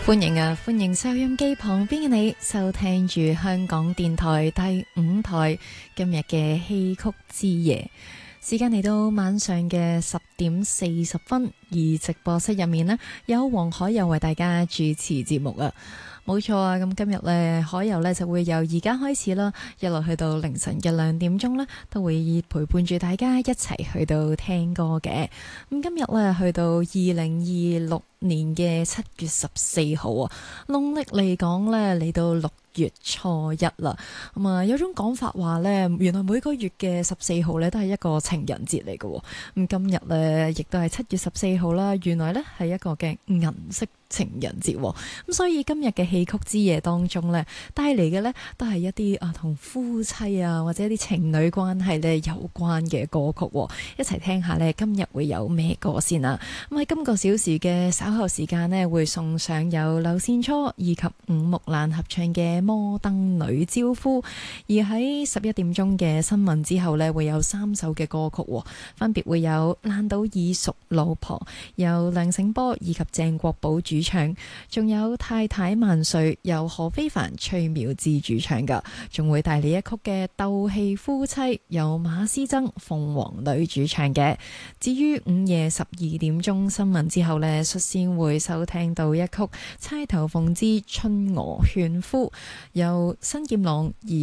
歡迎收音機旁邊嘅你收聽住香港電台第5台今日嘅戲曲之夜，時間嚟到晚上嘅10:40，而直播室入面呢，有黃海佑為大家主持節目啊。冇錯啊，咁今日呢，海佑呢就會由而家開始啦，一路去到凌晨嘅2點鐘呢，都會陪伴住大家一齊去到聽歌嘅。咁今日呢，去到2026年嘅7月14號啊，農曆嚟講呢，嚟到6月初一啦。咁啊，有種講法話呢，原來每個月嘅14號呢都係一個情人節嚟嘅。咁今日呢，亦都係7月14號啦，原來呢係一個嘅銀色情人節。咁所以今日嘅戲曲之夜當中呢，帶嚟嘅呢都係一啲同夫妻啊或者一啲情侶關係呢有關嘅歌曲。一齊聽下呢，今日會有咩歌先啊？咁喺今個小時嘅稍後時間呢，會送上有劉善初以及伍木蘭合唱嘅《摩登女招呼》，而喺11點鐘嘅新聞之後呢，會有3首嘅歌曲，分別會有爛賭耳熟老婆，由梁醒波以及鄭國寶主唱，仲有太太萬歲由何非凡、崔妙智主唱噶，仲會帶嚟一曲嘅鬥氣夫妻，由馬師曾、鳳凰女主唱嘅。至於午夜12點鐘新聞之後呢，率先會收聽到一曲釵頭鳳之春娥勸夫，由新劍郎